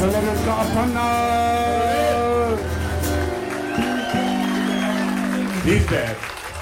He's dead.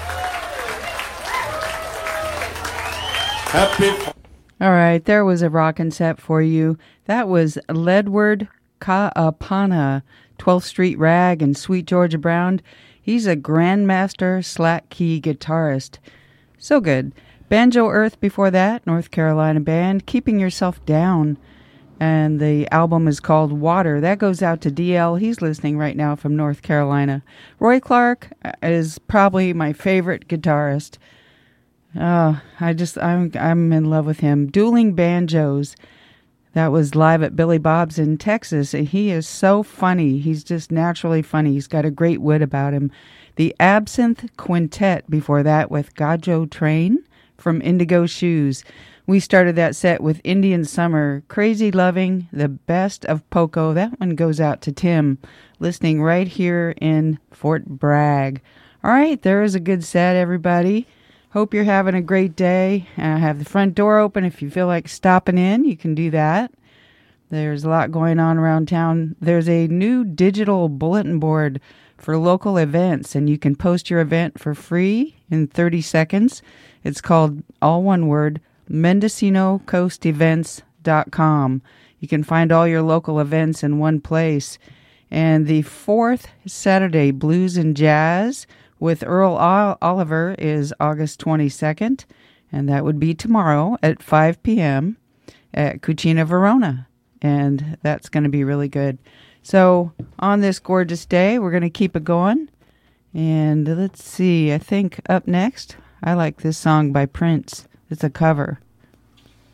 Happy. All right, there was a rockin' set for you. That was Ledward Kaapana, 12th Street Rag, and Sweet Georgia Brown. He's a grandmaster slack key guitarist. So good. Banjo Earth before that, North Carolina band, Keeping Yourself Down. And the album is called Water. That goes out to DL. He's listening right now from North Carolina. Roy Clark is probably my favorite guitarist. I'm in love with him. Dueling Banjos. That was live at Billy Bob's in Texas. He is so funny. He's just naturally funny. He's got a great wit about him. The Absinthe Quintet before that with Gajo Train from Indigo Shoes. We started that set with Indian Summer, Crazy Loving, The Best of Poco. That one goes out to Tim, listening right here in Fort Bragg. All right, there is a good set, everybody. Hope you're having a great day. I have the front door open. If you feel like stopping in, you can do that. There's a lot going on around town. There's a new digital bulletin board for local events, and you can post your event for free in 30 seconds. It's called, all one word, MendocinoCoastEvents.com. You can find all your local events in one place. And the fourth Saturday Blues and Jazz with Earl Oliver is August 22nd, and that would be tomorrow at 5 p.m. at Cucina Verona, and that's going to be really good. So on this gorgeous day, we're going to keep it going, and let's see, I think up next, I like this song by Prince. It's a cover.